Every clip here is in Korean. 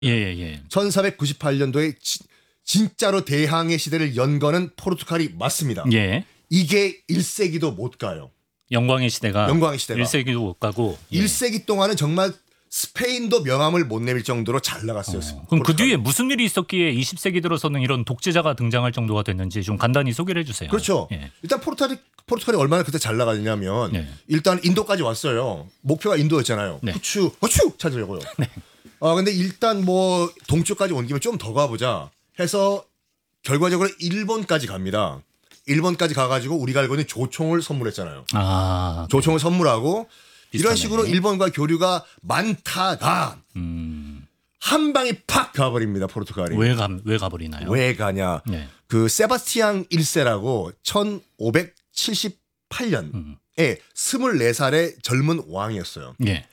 예, 예. 1498년도에 진짜로 대항해 시대를 연 거는 포르투갈이 맞습니다. 예. 이게 1세기도 못 가요. 영광의 시대가 1세기도 못 가고 1세기 동안은 정말 스페인도 명함을 못 내밀 정도로 잘 나갔어요. 그럼 그 뒤에 무슨 일이 있었기에 20세기 들어서는 이런 독재자가 등장할 정도가 됐는지 좀 간단히 소개를 해주세요. 그렇죠. 예. 일단 포르투갈이 얼마나 그때 잘 나가냐면 네. 일단 인도까지 왔어요. 목표가 인도였잖아요. 네. 후추 찾으려고요. 네. 근데 일단 뭐 동쪽까지 온 김에 좀 더 가보자 해서 결과적으로 일본까지 갑니다. 일본까지 가가지고 우리가 알고 있는 조총을 선물했잖아요. 조총을 선물하고 비슷하네. 이런 식으로 일본과 교류가 많다가 한 방에 팍 가버립니다. 포르투갈이. 왜 가버리나요? 왜 가냐. 네. 그 세바스티앙 1세라고 1578년에 24살의 젊은 왕이었어요. 예.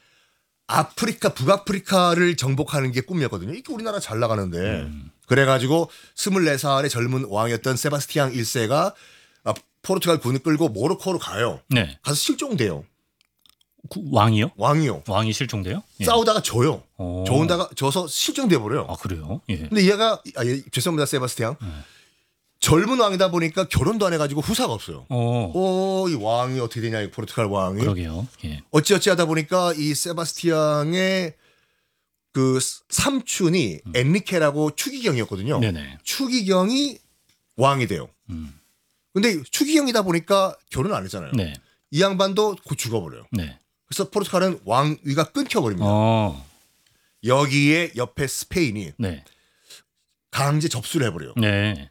북아프리카를 정복하는 게 꿈이었거든요. 이게 우리나라 잘 나가는데. 그래가지고 24살의 젊은 왕이었던 세바스티앙 1세가 포르투갈 군을 끌고 모로코로 가요. 네. 가서 실종돼요. 왕이요? 왕이요. 왕이 실종돼요? 예. 싸우다가 져요. 져서 실종돼 버려요. 그래요? 예. 근데 얘가 죄송합니다, 세바스티앙. 젊은 왕이다 보니까 결혼도 안 해가지고 후사가 없어요. 이 왕이 어떻게 되냐, 이 포르투갈 왕이. 그러게요. 예. 어찌어찌 하다 보니까 이 세바스티앙의 그 삼촌이 엔리케라고 추기경이었거든요. 네네. 추기경이 왕이 돼요. 근데 추기경이다 보니까 결혼 안 했잖아요. 네. 이 양반도 곧 죽어버려요. 네. 그래서 포르투갈은 왕위가 끊겨버립니다. 여기에 옆에 스페인이 네. 강제 접수를 해버려요. 네.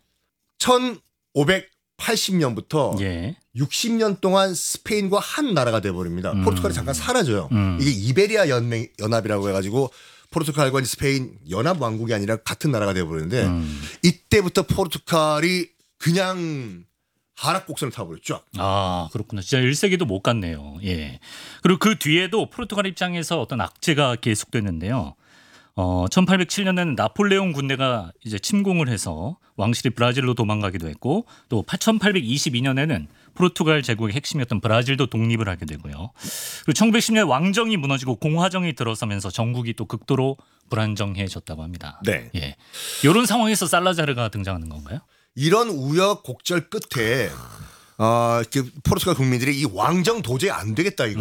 1580년부터 예. 60년 동안 스페인과 한 나라가 돼버립니다. 포르투갈이 잠깐 사라져요. 이게 이베리아 연합이라고 해가지고 포르투갈과 스페인 연합 왕국이 아니라 같은 나라가 돼버리는데 이때부터 포르투갈이 그냥 하락곡선을 타버렸죠. 그렇구나. 진짜 1세기도 못 갔네요. 예. 그리고 그 뒤에도 포르투갈 입장에서 어떤 악재가 계속됐는데요. 1807년에는 나폴레옹 군대가 이제 침공을 해서 왕실이 브라질로 도망가기도 했고, 또 1822년에는 포르투갈 제국의 핵심이었던 브라질도 독립을 하게 되고요. 그리고 1910년에 왕정이 무너지고 공화정이 들어서면서 정국이 또 극도로 불안정해졌다고 합니다. 네. 예. 이런 상황에서 살라자르가 등장하는 건가요? 이런 우여곡절 끝에 포르투갈 국민들이 이 왕정 도저히 안 되겠다 이거.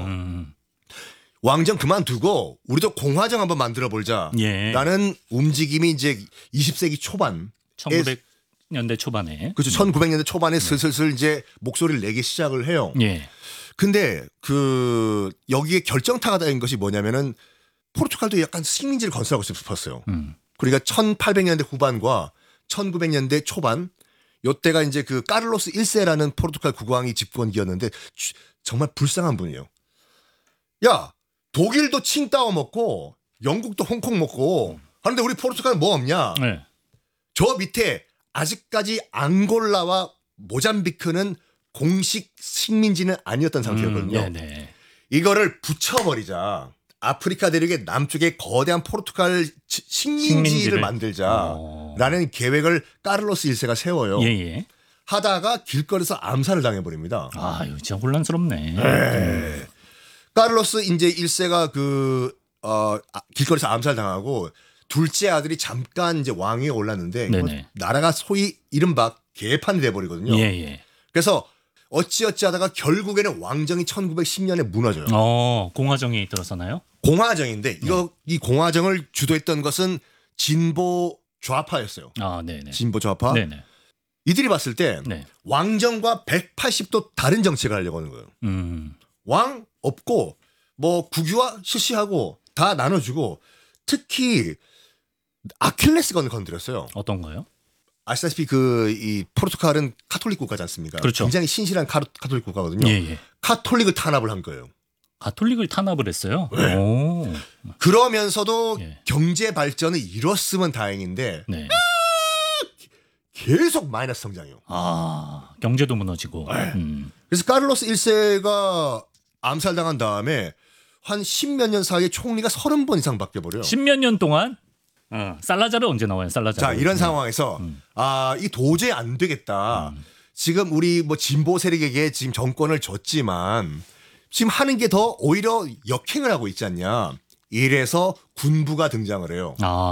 왕정 그만두고 우리도 공화정 한번 만들어 보자. 예. 라는 움직임이 이제 20세기 초반 1900년대 초반에. 그렇죠. 1900년대 초반에 슬슬 이제 목소리를 내기 시작을 해요. 예. 근데 여기에 결정타가 된 것이 뭐냐면은 포르투갈도 약간 식민지를 건설하고 싶었어요. 그러니까 1800년대 후반과 1900년대 초반 요때가 이제 그 카를로스 1세라는 포르투갈 국왕이 집권기였는데 정말 불쌍한 분이에요. 야, 독일도 칭따오 먹고 영국도 홍콩 먹고 하는데 우리 포르투갈은 뭐 없냐? 네. 저 밑에 아직까지 앙골라와 모잠비크는 공식 식민지는 아니었던 상태였거든요. 네네. 이거를 붙여버리자. 아프리카 대륙의 남쪽에 거대한 포르투갈 식민지를 만들자라는 계획을 카를로스 1세가 세워요. 예예. 하다가 길거리에서 암살을 당해버립니다. 이거 진짜 혼란스럽네. 카를로스 이제 1세가 길거리에서 암살당하고 둘째 아들이 잠깐 이제 왕위에 올랐는데 나라가 소위 이른바 개판이 돼버리거든요. 예예. 그래서 어찌어찌 하다가 결국에는 왕정이 1910년에 무너져요. 공화정이 들어서나요? 공화정인데 이 공화정을 주도했던 것은 진보 좌파였어요. 네네. 진보 좌파. 네네. 이들이 봤을 때 왕정과 180도 다른 정책을 하려고 하는 거예요. 왕 없고 뭐 국유화 실시하고 다 나눠주고 특히 아킬레스건을 건드렸어요. 어떤 거요? 아시다시피 이 포르투갈은 카톨릭 국가지 않습니까? 그렇죠. 굉장히 신실한 카톨릭 국가거든요. 예. 카톨릭을 탄압을 한 거예요. 가톨릭을 탄압을 했어요? 네. 오. 그러면서도 경제 발전을 이뤘으면 다행인데 계속 마이너스 성장이요. 경제도 무너지고. 그래서 카를로스 1세가 암살당한 다음에 한 10몇 년 사이에 총리가 30번 이상 바뀌어버려요. 10몇 년 동안? 살라자르 언제 나와요? 살라자르. 자, 이런 상황에서 이 도저히 안 되겠다. 지금 우리 뭐 진보 세력에게 지금 정권을 줬지만 지금 하는 게 더 오히려 역행을 하고 있지 않냐. 이래서 군부가 등장을 해요. 아.